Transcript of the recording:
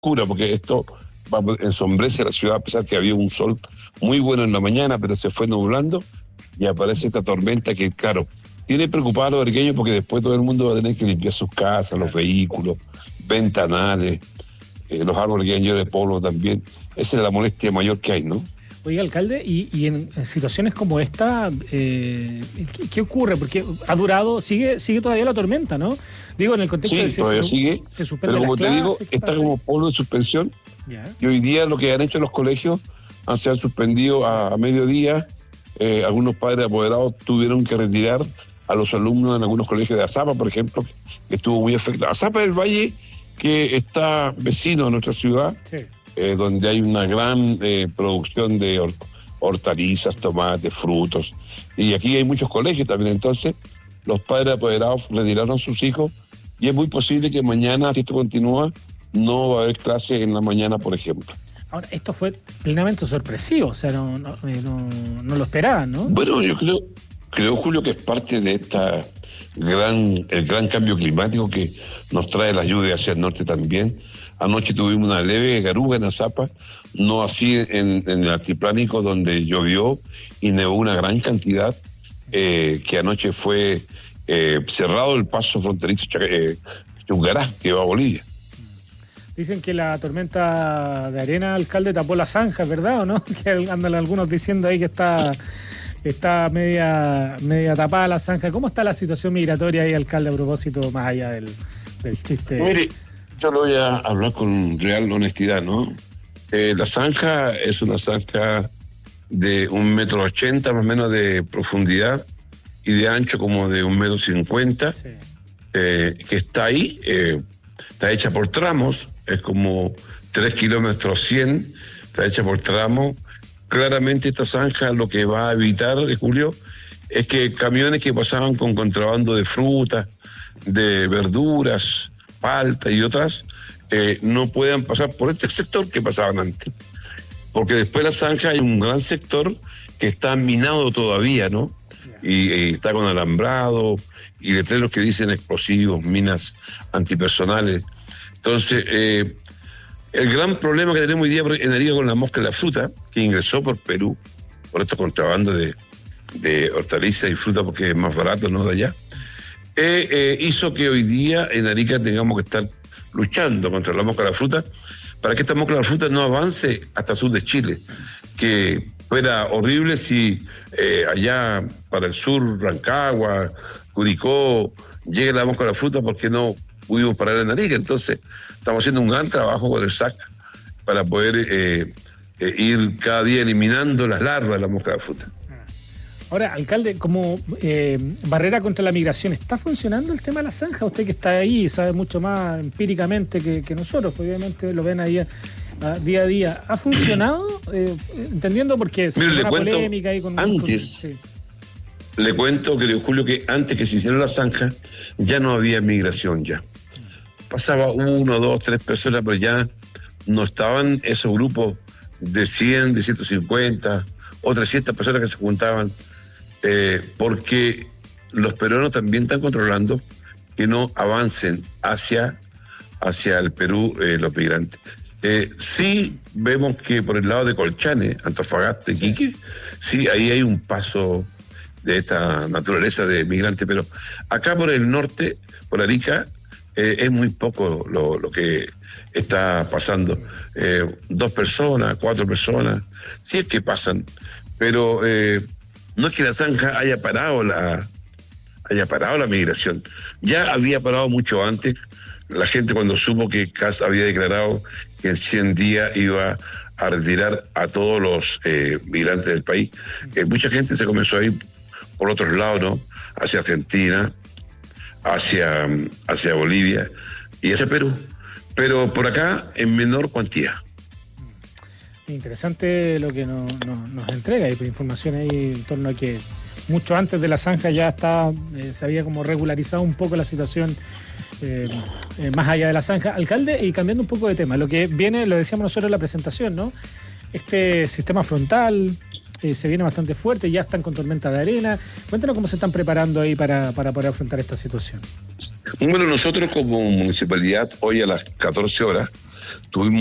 oscura, porque esto ensombrece la ciudad, a pesar que había un sol muy bueno en la mañana, pero se fue nublando y aparece esta tormenta que, claro, tiene preocupado a los pequeños porque después todo el mundo va a tener que limpiar sus casas, los vehículos, ventanales, los árboles que llenos de polvo también. Esa es la molestia mayor que hay, ¿no? Oiga, alcalde, y en situaciones como esta, ¿qué ocurre? Porque ha durado, sigue todavía la tormenta, ¿no? Digo, en el contexto sí, de que todavía sigue, se suspende pero como las te digo, clases, está como polo de suspensión. Ya. Y hoy día lo que han hecho los colegios se han suspendido a mediodía. Algunos padres apoderados tuvieron que retirar a los alumnos en algunos colegios de Azapa, por ejemplo, que estuvo muy afectado. Azapa es el valle que está vecino a nuestra ciudad, sí. Donde hay una gran producción de hortalizas, tomates, frutos. Y aquí hay muchos colegios también. Entonces, los padres apoderados retiraron a sus hijos y es muy posible que mañana, si esto continúa, no va a haber clase en la mañana, por ejemplo. Ahora, esto fue plenamente sorpresivo, o sea, no lo esperaban, ¿no? Bueno, yo creo, Julio, que es parte de el gran cambio climático que nos trae la lluvia hacia el norte también. Anoche tuvimos una leve garuga en Azapa, no así en el altiplánico donde llovió y nevó una gran cantidad, que anoche fue cerrado el paso fronterizo Chungará, que va a Bolivia. Dicen que la tormenta de arena, alcalde, tapó la zanja, ¿verdad o no? Que andan algunos diciendo ahí que está media tapada la zanja. ¿Cómo está la situación migratoria ahí, alcalde, a propósito, más allá del chiste? Mire, yo lo voy a hablar con real honestidad, ¿no? La zanja es una zanja de 1,80 m más o menos de profundidad y de ancho como de 1,50 m, sí. Que está ahí, está hecha por tramos, es como 3 kilómetros 100, está hecha por tramos. Claramente esta zanja lo que va a evitar, Julio, es que camiones que pasaban con contrabando de frutas, de verduras, palta y otras, no puedan pasar por este sector que pasaban antes. Porque después de la zanja hay un gran sector que está minado todavía, ¿no? Y está con alambrado y letreros que dicen explosivos, minas antipersonales. Entonces, el gran problema que tenemos hoy día en Arica con la mosca de la fruta, que ingresó por Perú, por estos contrabandos de hortalizas y fruta porque es más barato, ¿no?, de allá, hizo que hoy día en Arica tengamos que estar luchando contra la mosca de la fruta para que esta mosca de la fruta no avance hasta el sur de Chile, que fuera horrible si allá para el sur, Rancagua, Curicó, llegue la mosca de la fruta porque no pudimos parar en Arica. Entonces estamos haciendo un gran trabajo con el SAC para poder ir cada día eliminando las larvas de la mosca de la fruta. Ahora, alcalde, como barrera contra la migración, ¿está funcionando el tema de la zanja? Usted que está ahí sabe mucho más empíricamente que nosotros, obviamente lo ven ahí día a día. ¿Ha funcionado? Entendiendo porque se una polémica ahí con... Sí. Le cuento, querido Julio, que antes que se hiciera la zanja ya no había migración ya. Pasaba 1, 2, 3 personas, pero ya no estaban esos grupos de 100, de 150 o 300 personas que se juntaban, porque los peruanos también están controlando que no avancen hacia el Perú los migrantes. Sí vemos que por el lado de Colchane, Antofagasta, Iquique, sí, ahí hay un paso de esta naturaleza de migrantes, pero acá por el norte, por Arica, es muy poco lo que está pasando. 2 personas, 4 personas, sí es que pasan, pero no es que la zanja haya parado la migración. Ya había parado mucho antes. La gente, cuando supo que CAS había declarado que en 100 días iba a retirar a todos los migrantes del país, mucha gente se comenzó a ir por otros lados, ¿no? Hacia Argentina, hacia Bolivia y hacia Perú, pero por acá en menor cuantía. Interesante lo que nos entrega y por información ahí en torno a que mucho antes de la zanja ya se había como regularizado un poco la situación más allá de la zanja. Alcalde, y cambiando un poco de tema, lo que viene, lo decíamos nosotros en la presentación, ¿no? Este sistema frontal se viene bastante fuerte, ya están con tormenta de arena. Cuéntanos cómo se están preparando ahí para poder afrontar esta situación. Bueno, nosotros como municipalidad, hoy a las 14 horas, tuvimos